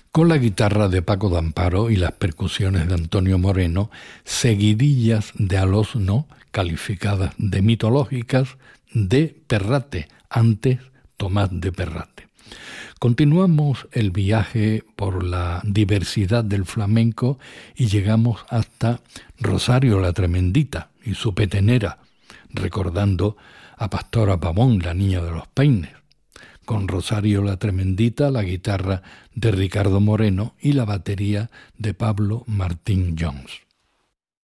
con la guitarra de Paco de Amparo y las percusiones de Antonio Moreno, seguidillas de Alozno, calificadas de mitológicas, de Perrate, antes Tomás de Perrate. Continuamos el viaje por la diversidad del flamenco y llegamos hasta Rosario la Tremendita y su petenera, recordando a Pastora Pavón, la niña de los peines, con Rosario la Tremendita, la guitarra de Ricardo Moreno y la batería de Pablo Martín Jones.